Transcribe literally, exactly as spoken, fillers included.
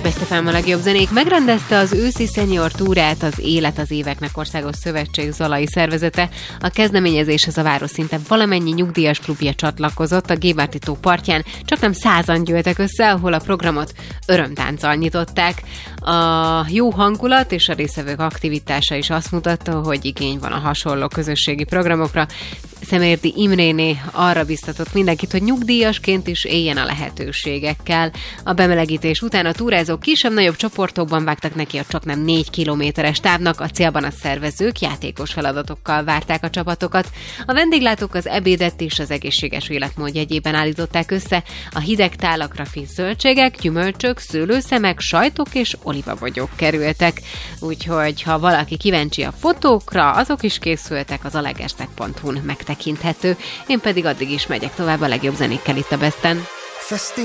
Best ef em a legjobb zenék megrendezte az őszi szenior túrát az Élet az éveknek országos szövetség zalai szervezete. A kezdeményezéshez a város szinte valamennyi nyugdíjas klubja csatlakozott a Gébárti tó partján, csak nem százan gyűltek össze, ahol a programot örömtánccal nyitották. A jó hangulat és a résztvevők aktivitása is azt mutatta, hogy igény van a hasonló közösségi programokra. Szemérdi Imréné arra biztatott mindenkit, hogy nyugdíjasként is éljen a lehetőségekkel. A bemelegítés után a túrázók kisebb-nagyobb csoportokban vágtak neki a csaknem négy kilométeres távnak, a célban a szervezők játékos feladatokkal várták a csapatokat. A vendéglátók az ebédet és az egészséges életmód jegyében állították össze. A hideg tálakra friss zöldségek, gyümölcsök, szőlőszemek, sajtok és olivabogyók kerültek. Úgyhogy ha valaki kíváncsi a fotókra, azok is készültek az alegerstek pont hu-n megtekinthető. Én pedig addig is megyek tovább a legjobb zenékkel itt a Besten.